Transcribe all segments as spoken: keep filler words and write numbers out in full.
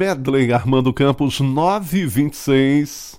Medley, Armando Campos, nove e vinte e seis.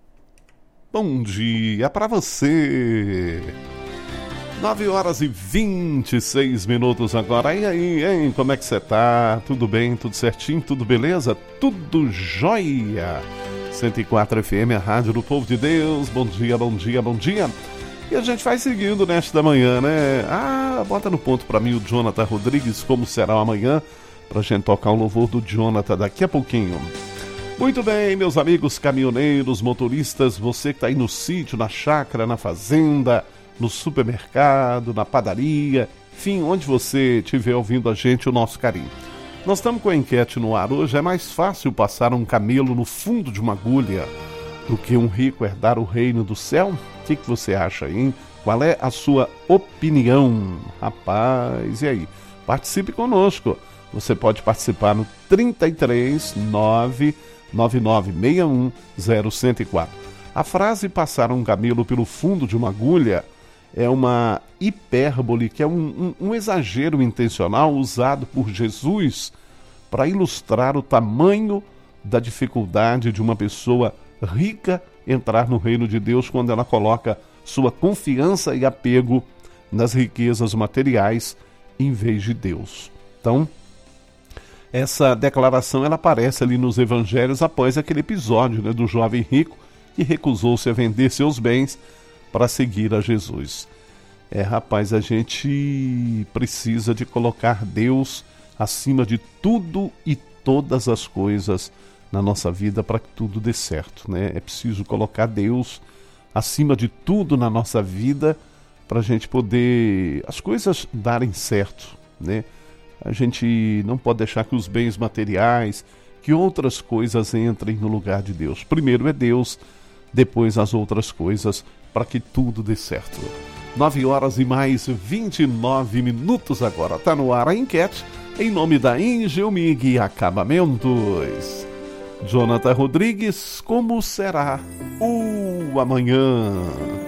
Bom dia pra você. nove horas e vinte e seis minutos agora. E aí, hein? Como é que você tá? Tudo bem? Tudo certinho? Tudo beleza? Tudo jóia? cento e quatro F M, a rádio do povo de Deus. Bom dia, bom dia, bom dia. E a gente vai seguindo nesta manhã, né? Ah, bota no ponto pra mim o Jonathan Rodrigues, como será o amanhã, pra gente tocar o louvor do Jonathan daqui a pouquinho. Muito bem, meus amigos caminhoneiros, motoristas, você que tá aí no sítio, na chácara, na fazenda, no supermercado, na padaria, enfim, onde você estiver ouvindo a gente, o nosso carinho. Nós estamos com a enquete no ar hoje. É mais fácil passar um camelo no fundo de uma agulha do que um rico herdar o reino do céu? O que, que você acha, hein? Qual é a sua opinião? Rapaz, e aí? Participe conosco. Você pode participar no trinta e três, nove nove nove seis um zero zero quatro. A frase passar um camelo pelo fundo de uma agulha é uma hipérbole, que é um, um, um exagero intencional usado por Jesus para ilustrar o tamanho da dificuldade de uma pessoa rica entrar no reino de Deus quando ela coloca sua confiança e apego nas riquezas materiais em vez de Deus. Então, essa declaração ela aparece ali nos evangelhos após aquele episódio, né, do jovem rico que recusou-se a vender seus bens para seguir a Jesus. É, rapaz, a gente precisa de colocar Deus acima de tudo e todas as coisas na nossa vida para que tudo dê certo, né? É preciso colocar Deus acima de tudo na nossa vida para a gente poder as coisas darem certo, né? A gente não pode deixar que os bens materiais, que outras coisas entrem no lugar de Deus. Primeiro é Deus, depois as outras coisas, para que tudo dê certo. nove horas e mais vinte e nove minutos agora. Tá no ar a enquete em nome da Engelmig Acabamentos. Jonathan Rodrigues, como será o amanhã?